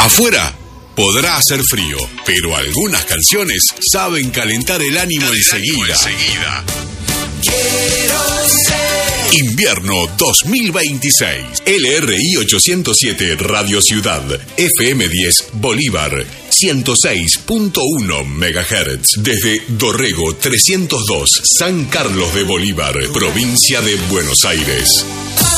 Afuera podrá hacer frío, pero algunas canciones saben calentar el ánimo enseguida. Quiero ser Invierno 2026. LRI 807 Radio Ciudad. FM 10 Bolívar. 106.1 MHz. Desde Dorrego 302, San Carlos de Bolívar, provincia de Buenos Aires.